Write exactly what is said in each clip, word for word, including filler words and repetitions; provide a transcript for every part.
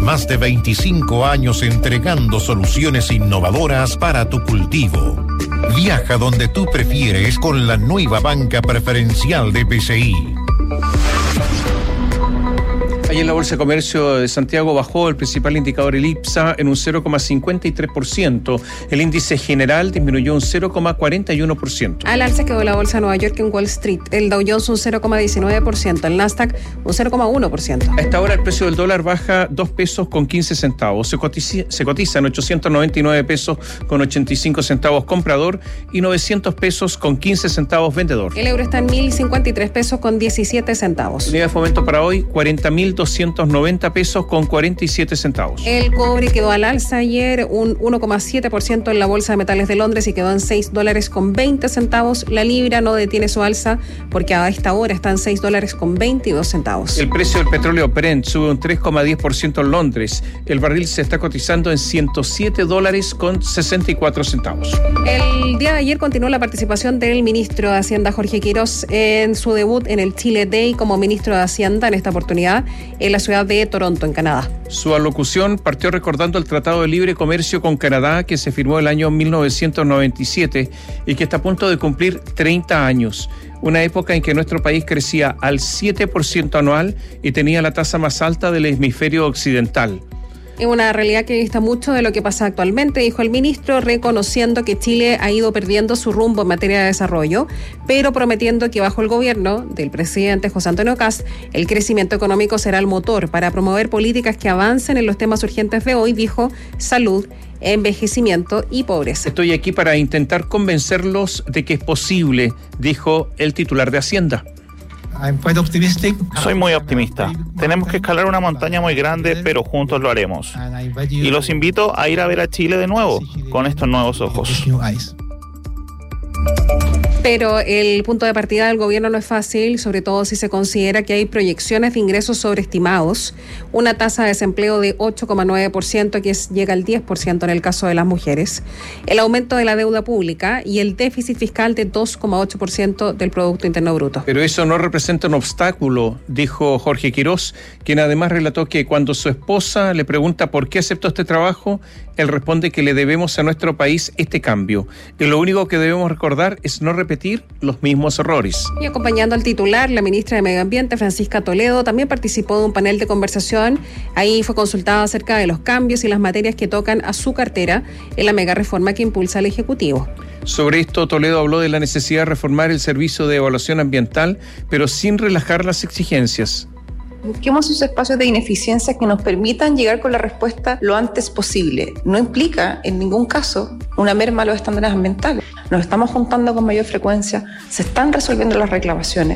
Más de veinticinco años entregando soluciones innovadoras para tu cultivo. Viaja donde tú prefieres con la nueva banca preferencial de B C I. Ayer en la Bolsa de Comercio de Santiago bajó el principal indicador, el IPSA, en un cero coma cincuenta y tres por ciento. El índice general disminuyó un cero coma cuarenta y uno por ciento. Al alza quedó la Bolsa de Nueva York en Wall Street. El Dow Jones un cero coma diecinueve por ciento. El Nasdaq un cero coma uno por ciento. A esta hora el precio del dólar baja dos pesos con quince centavos. Se cotiza, se cotiza en ochocientos noventa y nueve pesos con ochenta y cinco centavos comprador y novecientos pesos con quince centavos vendedor. El euro está en mil cincuenta y tres pesos con diecisiete centavos. Unidad de fomento para hoy, cuarenta mil doscientos noventa pesos con cuarenta y siete centavos. El cobre quedó al alza ayer un uno coma siete por ciento en la Bolsa de Metales de Londres y quedó en seis dólares con veinte centavos. La libra no detiene su alza porque a esta hora está en seis dólares con veintidós centavos. El precio del petróleo Brent sube un tres coma diez por ciento en Londres. El barril se está cotizando en ciento siete dólares con sesenta y cuatro centavos. El día de ayer continuó la participación del ministro de Hacienda Jorge Quirós en su debut en el Chile Day como ministro de Hacienda, en esta oportunidad en la ciudad de Toronto, en Canadá. Su alocución partió recordando el Tratado de Libre Comercio con Canadá que se firmó el año mil novecientos noventa y siete y que está a punto de cumplir treinta años. Una época en que nuestro país crecía al siete por ciento anual y tenía la tasa más alta del hemisferio occidental. Es una realidad que dista mucho de lo que pasa actualmente, dijo el ministro, reconociendo que Chile ha ido perdiendo su rumbo en materia de desarrollo, pero prometiendo que bajo el gobierno del presidente José Antonio Kast, el crecimiento económico será el motor para promover políticas que avancen en los temas urgentes de hoy, dijo: salud, envejecimiento y pobreza. Estoy aquí para intentar convencerlos de que es posible, dijo el titular de Hacienda. Soy muy optimista. Tenemos que escalar una montaña muy grande, pero juntos lo haremos. Y los invito a ir a ver a Chile de nuevo, con estos nuevos ojos. Pero el punto de partida del gobierno no es fácil, sobre todo si se considera que hay proyecciones de ingresos sobreestimados, una tasa de desempleo de ocho coma nueve por ciento que es, llega al diez por ciento en el caso de las mujeres, el aumento de la deuda pública y el déficit fiscal de dos coma ocho por ciento del Producto Interno Bruto. Pero eso no representa un obstáculo, dijo Jorge Quirós, quien además relató que cuando su esposa le pregunta por qué aceptó este trabajo, él responde que le debemos a nuestro país este cambio. Y lo único que debemos recordar es no repetir los mismos errores. Y acompañando al titular, la ministra de Medio Ambiente, Francisca Toledo, también participó de un panel de conversación. Ahí fue consultada acerca de los cambios y las materias que tocan a su cartera en la mega reforma que impulsa el Ejecutivo. Sobre esto, Toledo habló de la necesidad de reformar el servicio de evaluación ambiental, pero sin relajar las exigencias. Busquemos esos espacios de ineficiencia que nos permitan llegar con la respuesta lo antes posible. No implica, en ningún caso, una merma a los estándares ambientales. Nos estamos juntando con mayor frecuencia, se están resolviendo las reclamaciones.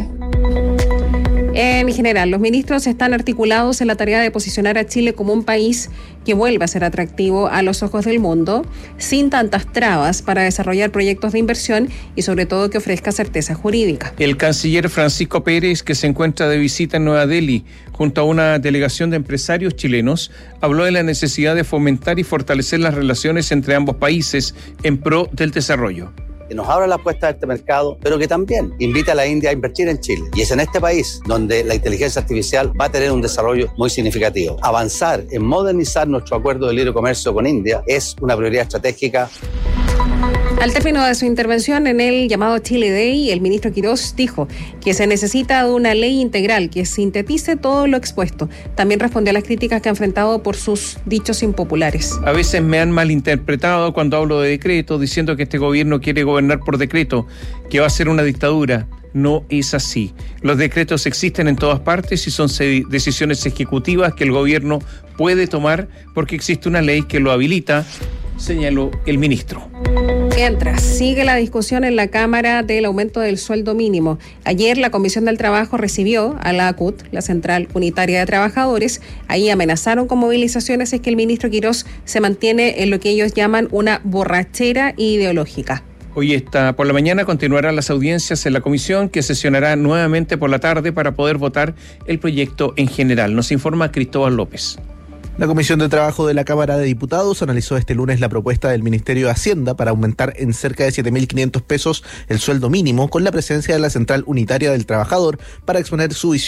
En general, los ministros están articulados en la tarea de posicionar a Chile como un país que vuelva a ser atractivo a los ojos del mundo, sin tantas trabas para desarrollar proyectos de inversión y sobre todo que ofrezca certeza jurídica. El canciller Francisco Pérez, que se encuentra de visita en Nueva Delhi junto a una delegación de empresarios chilenos, habló de la necesidad de fomentar y fortalecer las relaciones entre ambos países en pro del desarrollo. Que nos abra la puerta de este mercado, pero que también invita a la India a invertir en Chile. Y es en este país donde la inteligencia artificial va a tener un desarrollo muy significativo. Avanzar en modernizar nuestro acuerdo de libre comercio con India es una prioridad estratégica. Al término de su intervención en el llamado Chile Day, el ministro Quirós dijo que se necesita de una ley integral que sintetice todo lo expuesto. También respondió a las críticas que ha enfrentado por sus dichos impopulares. A veces me han malinterpretado cuando hablo de decreto, diciendo que este gobierno quiere gobernar por decreto, que va a ser una dictadura. No es así. Los decretos existen en todas partes y son decisiones ejecutivas que el gobierno puede tomar porque existe una ley que lo habilita, señaló el ministro. Mientras sigue la discusión en la Cámara del aumento del sueldo mínimo. Ayer la Comisión del Trabajo recibió a la A C U T, la Central Unitaria de Trabajadores. Ahí amenazaron con movilizaciones si es que el ministro Quirós se mantiene en lo que ellos llaman una borrachera ideológica. Hoy está por la mañana continuarán las audiencias en la comisión que sesionará nuevamente por la tarde para poder votar el proyecto en general. Nos informa Cristóbal López. La Comisión de Trabajo de la Cámara de Diputados analizó este lunes la propuesta del Ministerio de Hacienda para aumentar en cerca de siete mil quinientos pesos el sueldo mínimo con la presencia de la Central Unitaria del Trabajador para exponer su visión